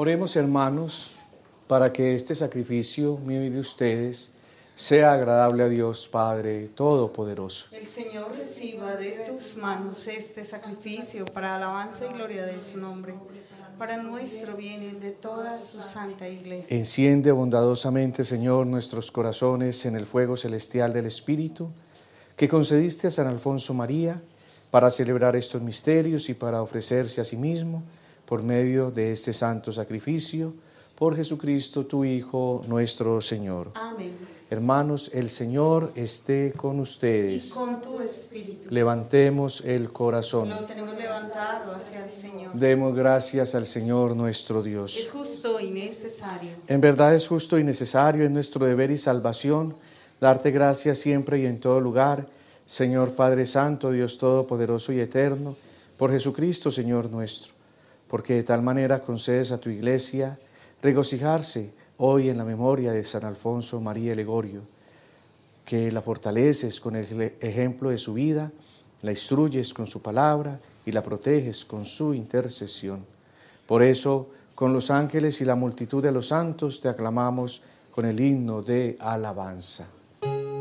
Oremos, hermanos, para que este sacrificio mío y de ustedes sea agradable a Dios Padre Todopoderoso. El Señor reciba de tus manos este sacrificio para alabanza y gloria de su nombre, para nuestro bien y el de toda su santa iglesia. Enciende bondadosamente, Señor, nuestros corazones en el fuego celestial del Espíritu, que concediste a San Alfonso María para celebrar estos misterios y para ofrecerse a sí mismo por medio de este santo sacrificio, por Jesucristo, tu Hijo, nuestro Señor. Amén. Hermanos, el Señor esté con ustedes. Y con tu espíritu. Levantemos el corazón. Lo tenemos levantado hacia el Señor. Demos gracias al Señor nuestro Dios. Es justo y necesario. En verdad es justo y necesario, es nuestro deber y salvación, darte gracias siempre y en todo lugar, Señor Padre Santo, Dios Todopoderoso y Eterno, por Jesucristo, Señor nuestro, porque de tal manera concedes a tu Iglesia regocijarse hoy en la memoria de San Alfonso María Legorio, que la fortaleces con el ejemplo de su vida, la instruyes con su palabra y la proteges con su intercesión. Por eso, con los ángeles y la multitud de los santos te aclamamos con el himno de alabanza.